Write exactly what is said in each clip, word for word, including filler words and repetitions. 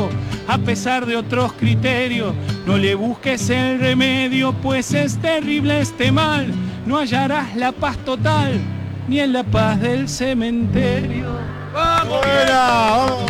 viejo, a pesar de otros criterios. No le busques el remedio, pues es terrible este mal. No hallarás la paz total, ni en la paz del cementerio. ¡Vamos! Buena, vamos.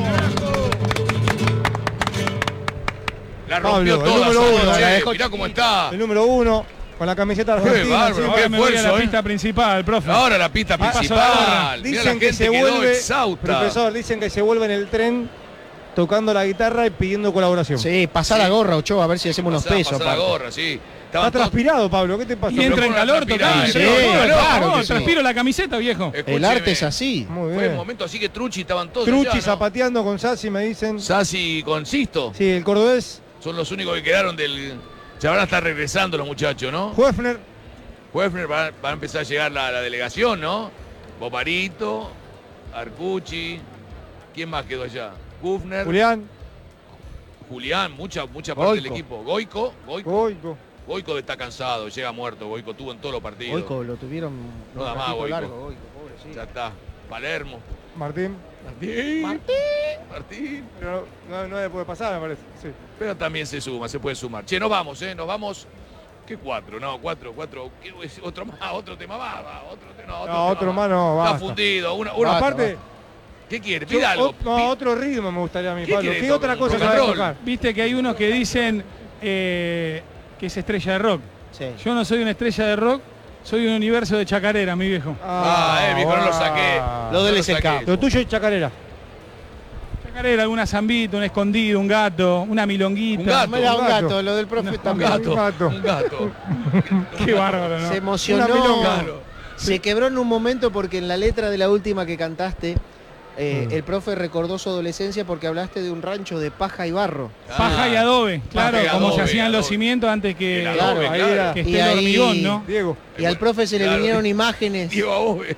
La rompió Pablo, el toda, número uno, che, la dejó mirá cómo está. El número uno, con la camiseta argentina. bárbaro, sí. Ahora qué me voy a esfuerzo, la ¿eh? pista principal, profe. Ahora la pista Ah, principal. Mirá, Dicen la que gente se quedó vuelve, exhausta. profesor, dicen que se vuelve en el tren tocando la guitarra y pidiendo colaboración. Sí, pasá la gorra, Ochoa, a ver si hacemos unos Pasá, pesos. pasá la aparte. gorra, sí. Está transpirado, Pablo, ¿qué te pasa? Y entra en Pero calor con una total. transpirada, sí, Claro, claro que sí. transpiro la camiseta, viejo. El Escúcheme, arte es así. Muy Fue el bien. momento así que Truchi estaban todos Truchi allá, ¿no? zapateando con Sassi, me dicen. Sassi con Sisto. Sí, el cordobés. Son los únicos que quedaron del... Se van a estar regresando los muchachos, ¿no? Huefner. Huefner va, va a empezar a llegar la, la delegación, ¿no? Boparito, Arcucci. ¿Quién más quedó allá? Hufner, Julián. Julián, mucha, mucha parte del Goico. equipo. Goico, Goico. Goico. Goico está cansado, llega muerto. Goico tuvo en todos los partidos. Goico lo tuvieron No un da más, ratito Goico. largo, Goico, pobrecito. Ya está. Palermo. Martín. Martín. Martín. Pero no, no, no le puede pasar, me parece. Sí. Pero también se suma, se puede sumar. Che, nos vamos, ¿eh? Nos vamos. ¿Qué cuatro? No, cuatro, cuatro. ¿Qué? Otro más, otro tema más. va, Otro, te- no, otro, No, tema otro más no, Está basta. fundido. Una, una Basta, Aparte, ¿Qué quiere? yo- Pida algo. ot- no, Pi- otro ritmo me gustaría a mí, ¿Qué Pablo. quiere ¿Qué tocar? otra cosa Rock se and va a roll. tocar? Viste que hay unos que dicen eh, que es estrella de rock. Sí. Yo no soy una estrella de rock, soy un universo de chacarera, mi viejo. Ah, eh, viejo, no lo saqué. Lo del No es el saqué. campo. Lo tuyo es chacarera. Chacarera, alguna zambita, un escondido, un gato, una milonguita. Un gato. Mira, un un gato. gato, lo del profe No, Un también. gato. Un gato. Un gato. Qué bárbaro, ¿no? Se Una emocionó. milonga. Claro. Se quebró en un momento porque en la letra de la última que cantaste, eh, Mm. el profe recordó su adolescencia porque hablaste de un rancho de paja y barro. Paja y adobe, claro, Paja y como se adobe, hacían los adobe. cimientos antes que, El Claro, adobe, ahí claro. era- que Y esté el ahí- hormigón, ¿no? Diego. Y al profe se le Claro. vinieron imágenes. Diego Aobe.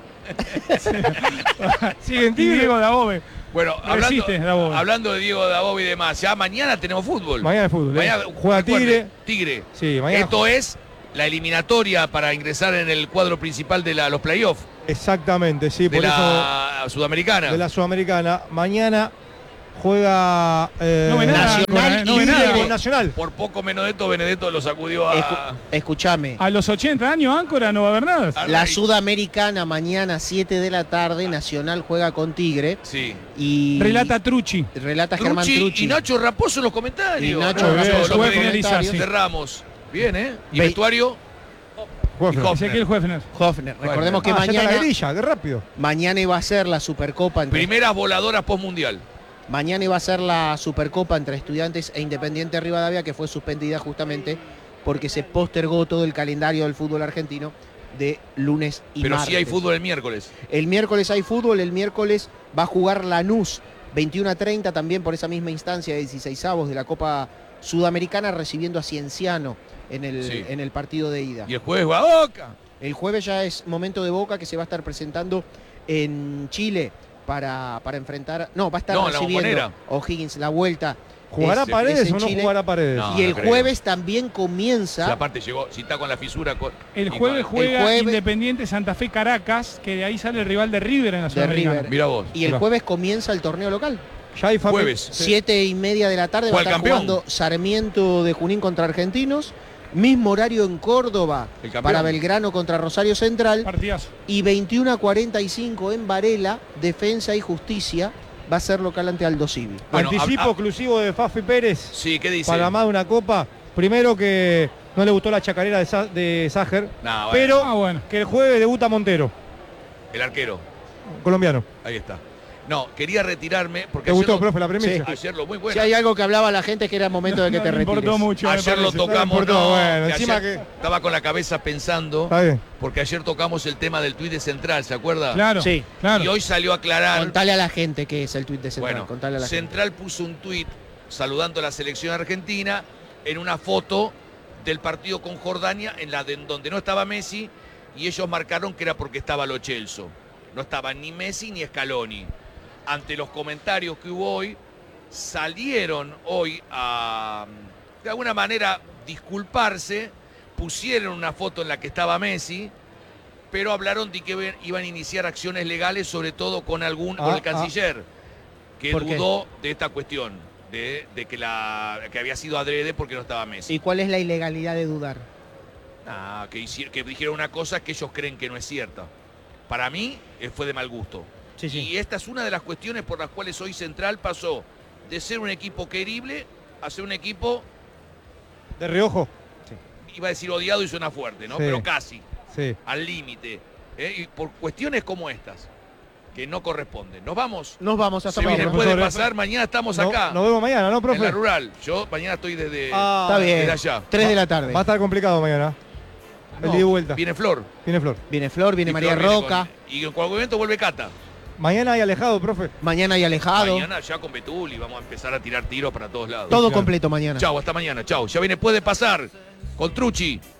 Sigue en Y Tigre. Diego de adobe. Bueno, hablando, Resiste, Dabove. hablando de Diego Dabove y demás, ya mañana tenemos fútbol. Mañana de fútbol. ¿eh? Mañana Juega recuerde, Tigre. Tigre. Sí, mañana. Esto es la eliminatoria para ingresar en el cuadro principal de la- los playoffs Exactamente, sí, de por eso. la Sudamericana. De la Sudamericana. Mañana juega eh, No ve nada, Nacional no y ve Tigre nada. con Nacional. Por poco Benedetto, Benedetto lo sacudió a... Escu- escuchame. A los ochenta años, Áncora, no va a haber nada. a La Rey. Sudamericana mañana siete de la tarde, Nacional juega con Tigre Sí. y Relata Truchi. relata Germán Truchi Truchi. y Nacho Raposo en los comentarios. Y Nacho Ah, Raposo lo en los que comentarios. cerramos. Bien, ¿eh? Y Ve- vestuario, Juega. Hoffner. Ezequiel Huefner. Hofner. Recordemos que Ah, ya está la mañana, grilla, qué rápido. mañana iba a ser la Supercopa entre, primeras voladoras postmundial. mañana iba a ser la Supercopa entre Estudiantes e Independiente Rivadavia, que fue suspendida justamente porque se postergó todo el calendario del fútbol argentino de lunes y Pero martes. sí hay fútbol el miércoles. El miércoles hay fútbol, el miércoles va a jugar Lanús, veintiuno a treinta, también por esa misma instancia de dieciseisavos de la Copa Sudamericana, recibiendo a Cienciano en el, Sí. en el partido de ida. Y el jueves va a Boca. El jueves ya es momento de Boca, que se va a estar presentando en Chile para, para enfrentar... No, va a estar No, en la recibiendo Bombonera. O'Higgins la vuelta. ¿Jugará Es- Paredes es en o no Chile. jugará Paredes? No. y el creo. jueves también Si comienza... aparte llegó, si está con la fisura. con- El y jueves con- juega jueves- Independiente Santa Fe Caracas, que de ahí sale el rival de River en la De Sudamericana. River. Mira vos. Y el Mira. jueves comienza el torneo local. Ya hay fami- Jueves. Siete y media de la tarde va a Juega el estar campeón. jugando Sarmiento de Junín contra Argentinos. Mismo horario en Córdoba El campeón. para Belgrano contra Rosario Central. Partidazo. Y veintiuno a cuarenta y cinco en Varela, Defensa y Justicia va a ser local ante Aldo Civi. Bueno, Anticipo hab- hab- exclusivo de Fafi Pérez Sí, ¿qué dice? para más de una copa. Primero que no le gustó la chacarera de, Sa- de Sager, Nah, bueno, pero Ah, bueno. que el jueves debuta Montero, el arquero. colombiano. Ahí está. No, quería retirarme porque ¿Te ayer gustó, lo, profe, la premisa? Sí. ayer lo muy Si bueno. hay algo que hablaba la gente es que era momento de que No, te no retires. importó mucho. me Ayer lo parece. tocamos, No importó, no, bueno, que encima ayer que- estaba con la cabeza pensando, Está bien. porque ayer tocamos el tema del tuit de Central, ¿se acuerda? Claro, Sí. claro. Y hoy salió a aclarar. Contale a la gente qué es el tuit de Central. Bueno, Contale a la gente. Central puso un tuit saludando a la selección argentina en una foto del partido con Jordania en la de, en donde no estaba Messi y ellos marcaron que era porque estaba Lo Celso. No estaban ni Messi ni Scaloni. Ante los comentarios que hubo hoy, salieron hoy a, de alguna manera, disculparse, pusieron una foto en la que estaba Messi, pero hablaron de que iban a iniciar acciones legales, sobre todo con algún, con Ah, el canciller, que ¿Por qué? dudó de esta cuestión. de, de que, la, que había sido adrede porque no estaba Messi. ¿Y cuál es la ilegalidad de dudar? Ah, que, hici- que dijeron una cosa que ellos creen que no es cierta. Para mí eh, fue de mal gusto. Sí, sí. Y esta es una de las cuestiones por las cuales hoy Central pasó de ser un equipo querible a ser un equipo, De reojo. iba a decir odiado y suena fuerte, ¿no? Sí. Pero casi, Sí. al límite. ¿eh? Y por cuestiones como estas, que no corresponden. Nos vamos. Nos vamos hasta Se viene, mañana. profesor, puede eh. pasar, mañana estamos No- acá, Nos vemos mañana, ¿no, en profe? la rural. Yo mañana estoy desde, Ah, Está bien. desde allá. tres de la tarde. Va a estar complicado mañana. El No, ida y vuelta. Viene Flor. Viene Flor. Viene Flor, viene Y María Flor viene Roca. con- y en cualquier momento vuelve Cata. Mañana hay alejado, profe. Mañana hay Alejado. Mañana ya con Betuli vamos a empezar a tirar tiros para todos lados. Todo Claro. completo mañana. Chau, hasta mañana. Chau. Ya viene, puede pasar con Trucci.